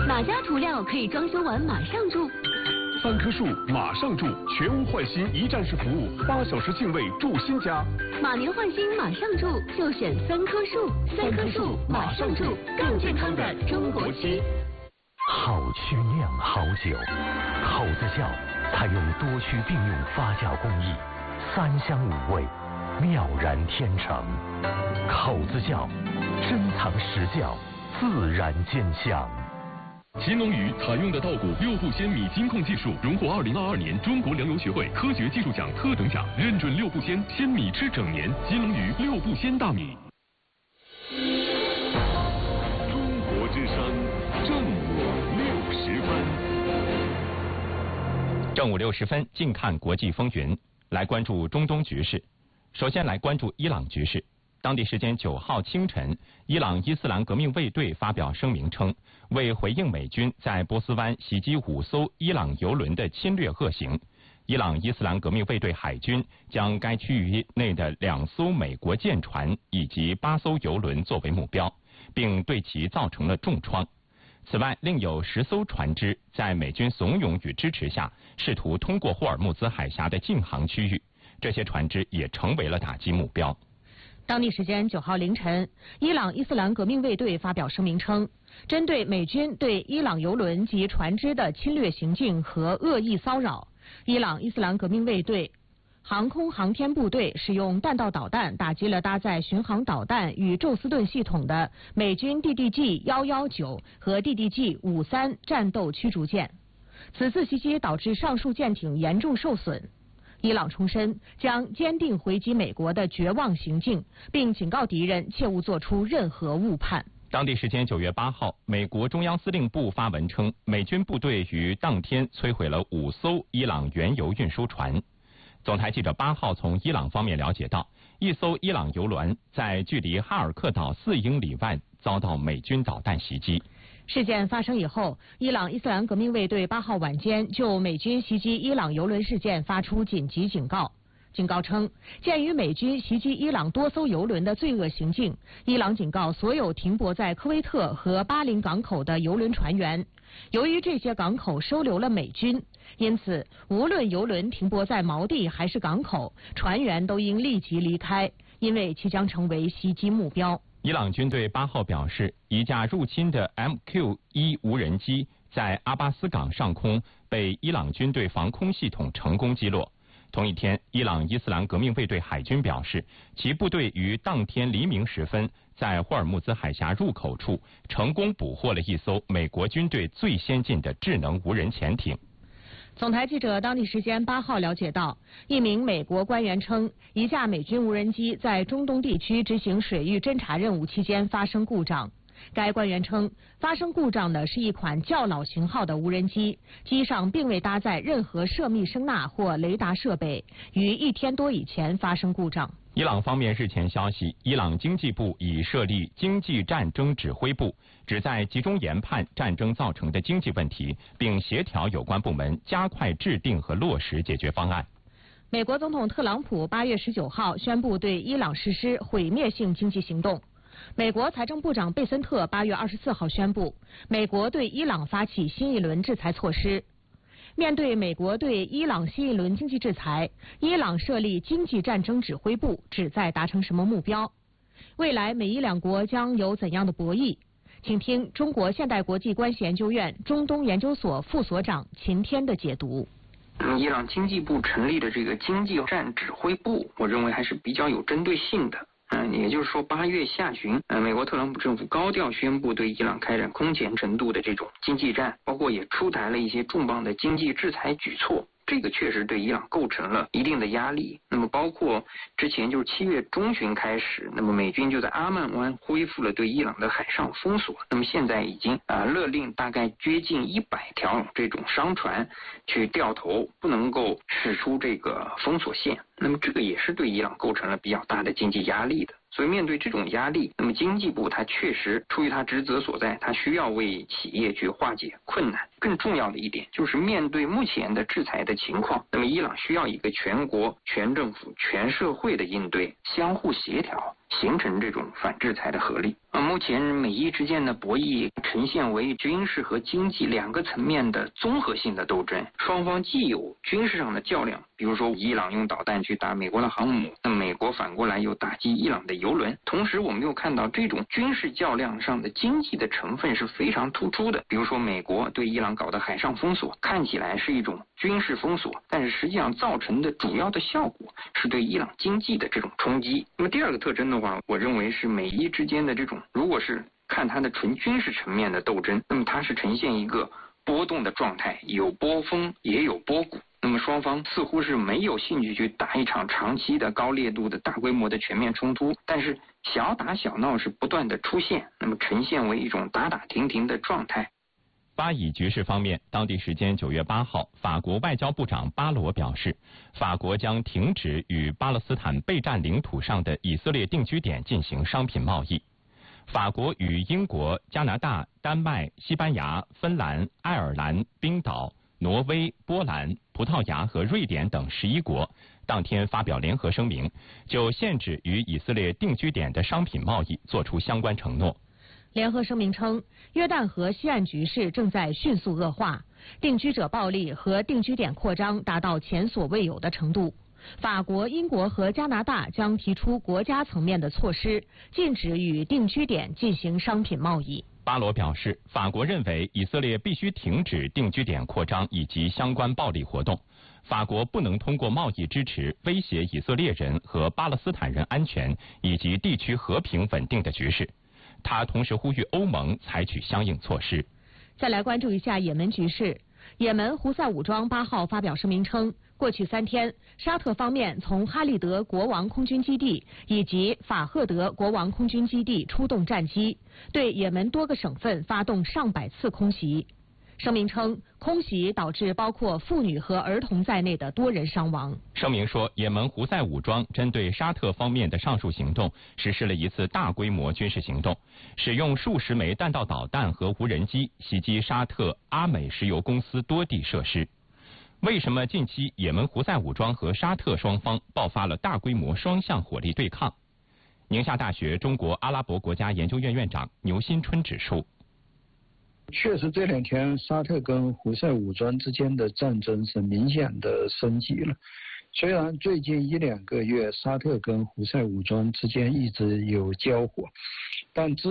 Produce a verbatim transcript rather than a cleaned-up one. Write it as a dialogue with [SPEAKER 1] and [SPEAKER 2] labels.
[SPEAKER 1] 哪家涂料可以装修完马上住？
[SPEAKER 2] 三棵树马上住，全屋换新一站式服务，八小时净位住新家。
[SPEAKER 1] 马年换新马上住，就选三棵树。三棵树马上住，更健康的中国区。
[SPEAKER 3] 好曲酿好酒，口子窖采用多区并用发酵工艺，三香五味，妙然天成。口子窖，珍藏实窖，自然见香。
[SPEAKER 2] 秦龙鱼采用的稻谷六步鲜米金控技术，荣获二零二二年中国粮油学会科学技术奖特等奖，认准六步鲜，鲜米吃整年。金龙鱼六步鲜大米。中国之声，正午六十分。
[SPEAKER 4] 正午六十分，近看国际风云，来关注中东局势。首先来关注伊朗局势。当地时间九号清晨，伊朗伊斯兰革命卫队发表声明称，为回应美军在波斯湾袭击五艘伊朗油轮的侵略恶行，伊朗伊斯兰革命卫队海军将该区域内的两艘美国舰船以及八艘油轮作为目标，并对其造成了重创。此外，另有十艘船只在美军怂恿与支持下，试图通过霍尔木兹海峡的禁航区域，这些船只也成为了打击目标。
[SPEAKER 5] 当地时间九号凌晨，伊朗伊斯兰革命卫队发表声明称，针对美军对伊朗油轮及船只的侵略行径和恶意骚扰，伊朗伊斯兰革命卫队航空航天部队使用弹道导弹打击了搭载巡航导弹与宙斯盾系统的美军 D D G 一一九和 D D G 五三战斗驱逐舰。此次袭击导致上述舰艇严重受损。伊朗重申将坚定回击美国的绝望行径，并警告敌人切勿做出任何误判。
[SPEAKER 4] 当地时间九月八号，美国中央司令部发文称，美军部队于当天摧毁了五艘伊朗原油运输船。总台记者八号从伊朗方面了解到，一艘伊朗油轮在距离哈尔克岛四英里外遭到美军导弹袭击。
[SPEAKER 5] 事件发生以后，伊朗伊斯兰革命卫队八号晚间就美军袭击伊朗油轮事件发出紧急警告。警告称，鉴于美军袭击伊朗多艘油轮的罪恶行径，伊朗警告所有停泊在科威特和巴林港口的油轮船员，由于这些港口收留了美军，因此无论油轮停泊在锚地还是港口，船员都应立即离开，因为其将成为袭击目标。
[SPEAKER 4] 伊朗军队八号表示，一架入侵的 M Q 一 无人机在阿巴斯港上空被伊朗军队防空系统成功击落。同一天，伊朗伊斯兰革命卫队海军表示，其部队于当天黎明时分在霍尔木兹海峡入口处成功捕获了一艘美国军队最先进的智能无人潜艇。
[SPEAKER 5] 总台记者当地时间八号了解到，一名美国官员称，一架美军无人机在中东地区执行水域侦察任务期间发生故障。该官员称，发生故障的是一款较老型号的无人机，机上并未搭载任何涉密声纳或雷达设备，于一天多以前发生故障。
[SPEAKER 4] 伊朗方面日前消息，伊朗经济部已设立经济战争指挥部，旨在集中研判战争造成的经济问题，并协调有关部门加快制定和落实解决方案。
[SPEAKER 5] 美国总统特朗普八月十九号宣布对伊朗实施毁灭性经济行动。美国财政部长贝森特八月二十四号宣布，美国对伊朗发起新一轮制裁措施。面对美国对伊朗新一轮经济制裁，伊朗设立经济战争指挥部，旨在达成什么目标？未来美伊两国将有怎样的博弈？请听中国现代国际关系研究院中东研究所副所长秦天的解读。
[SPEAKER 6] 嗯，伊朗经济部成立的这个经济战指挥部，我认为还是比较有针对性的。嗯，也就是说，八月下旬，呃，美国特朗普政府高调宣布对伊朗开展空前程度的这种经济战，包括也出台了一些重磅的经济制裁举措。这个确实对伊朗构成了一定的压力。那么包括之前就是七月中旬开始，那么美军就在阿曼湾恢复了对伊朗的海上封锁。那么现在已经啊、呃、勒令大概接近一百条这种商船去掉头，不能够驶出这个封锁线。那么这个也是对伊朗构成了比较大的经济压力的。所以面对这种压力，那么经济部它确实出于它职责所在，它需要为企业去化解困难。更重要的一点就是面对目前的制裁的情况，那么伊朗需要一个全国、全政府、全社会的应对，相互协调， 形成这种反制裁的合力。啊，目前美伊之间的博弈呈现为军事和经济两个层面的综合性的斗争，双方既有军事上的较量，比如说伊朗用导弹去打美国的航母，那美国反过来又打击伊朗的油轮，同时我们又看到这种军事较量上的经济的成分是非常突出的，比如说美国对伊朗搞的海上封锁，看起来是一种军事封锁，但是实际上造成的主要的效果是对伊朗经济的这种冲击。那么第二个特征的话，我认为是美伊之间的这种，如果是看它的纯军事层面的斗争，那么它是呈现一个波动的状态，有波峰也有波谷。那么双方似乎是没有兴趣去打一场长期的高烈度的大规模的全面冲突，但是小打小闹是不断的出现，那么呈现为一种打打停停的状态。
[SPEAKER 4] 巴以局势方面，当地时间九月八号，法国外交部长巴罗表示，法国将停止与巴勒斯坦被占领土上的以色列定居点进行商品贸易。法国与英国、加拿大、丹麦、西班牙、芬兰、爱尔兰、冰岛、挪威、波兰、葡萄牙和瑞典等十一国当天发表联合声明，就限制与以色列定居点的商品贸易作出相关承诺。
[SPEAKER 5] 联合声明称，约旦河西岸局势正在迅速恶化，定居者暴力和定居点扩张达到前所未有的程度。法国、英国和加拿大将提出国家层面的措施，禁止与定居点进行商品贸易。
[SPEAKER 4] 巴罗表示，法国认为以色列必须停止定居点扩张以及相关暴力活动。法国不能通过贸易支持威胁以色列人和巴勒斯坦人安全以及地区和平稳定的局势。他同时呼吁欧盟采取相应措施。
[SPEAKER 5] 再来关注一下也门局势。也门胡塞武装八号发表声明称，过去三天，沙特方面从哈利德国王空军基地以及法赫德国王空军基地出动战机，对也门多个省份发动上百次空袭。声明称，空袭导致包括妇女和儿童在内的多人伤亡。
[SPEAKER 4] 声明说，也门胡塞武装针对沙特方面的上述行动实施了一次大规模军事行动，使用数十枚弹道导弹和无人机袭击沙特阿美石油公司多地设施。为什么近期也门胡塞武装和沙特双方爆发了大规模双向火力对抗？宁夏大学中国阿拉伯国家研究院院长牛新春指出，
[SPEAKER 7] 确实，这两天沙特跟胡塞武装之间的战争是明显的升级了。虽然最近一两个月沙特跟胡塞武装之间一直有交火，但之